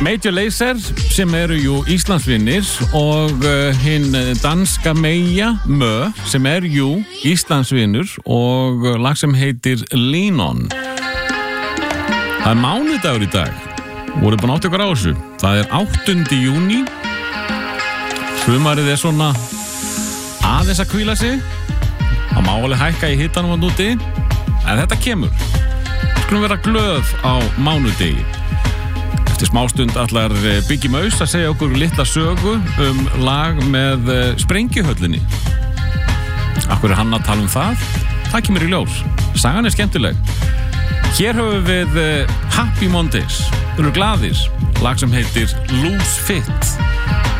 Major Lazer sem eru jú Íslandsvinnir og hinn danska Meja Mö sem jú Íslandsvinnur og lag sem heitir Lean On. Það er mánudagur í dag. Voru búin átt ykkur á þessu. Það er 8. júní. Sumarið er svona aðeins að hvíla sig. Það má alveg hækka í hitanum að núti. En þetta kemur. Skulum vera glöð á mánudegi. Eftir smástund ætlar Biggi Maus að segja okkur litla sögu lag með Sprengjuhöllinni. Akkur er hann að tala það? Það kemur í ljós. Sagan er skemmtileg. Hér höfum við Happy Mondays. Við erum glaðir. Lag sem heitir Loose Fit.